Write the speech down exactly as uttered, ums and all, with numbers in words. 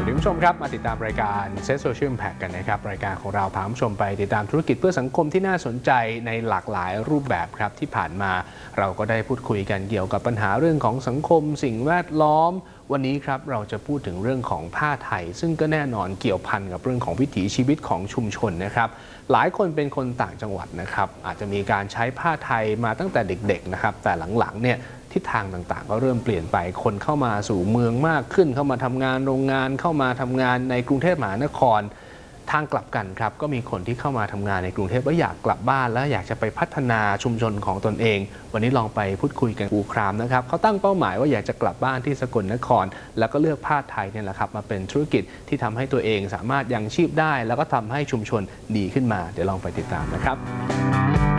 วัสดีคุณผู้ชมครับมาติดตามรายการ Set Social Impact กันนะครับรายการของเราพาคุณผู้ชมไปติดตามธุรกิจเพื่อสังคมที่น่าสนใจในหลากหลายรูปแบบครับที่ผ่านมาเราก็ได้พูดคุยกันเกี่ยวกับปัญหาเรื่องของสังคมสิ่งแวดล้อมวันนี้ครับเราจะพูดถึงเรื่องของผ้าไทยซึ่งก็แน่นอนเกี่ยวพันกับเรื่องของวิถีชีวิตของชุมชนนะครับหลายคนเป็นคนต่างจังหวัดนะครับอาจจะมีการใช้ผ้าไทยมาตั้งแต่เด็กๆนะครับแต่หลังๆเนี่ยทิศทางต่างๆก็เริ่มเปลี่ยนไปคนเข้ามาสู่เมืองมากขึ้นเข้ามาทำงานโรงงานเข้ามาทำงานในกรุงเทพมหานครทางกลับกันครับก็มีคนที่เข้ามาทำงานในกรุงเทพแล้วอยากกลับบ้านและอยากจะไปพัฒนาชุมชนของตนเองวันนี้ลองไปพูดคุยกันปูครามนะครับเขาตั้งเป้าหมายว่าอยากจะกลับบ้านที่สกลนครแล้วก็เลือกผ้าไทยเนี่ยแหละครับมาเป็นธุรกิจที่ทำให้ตัวเองสามารถยังชีพได้แล้วก็ทำให้ชุมชนดีขึ้นมาเดี๋ยวลองไปติดตามนะครับ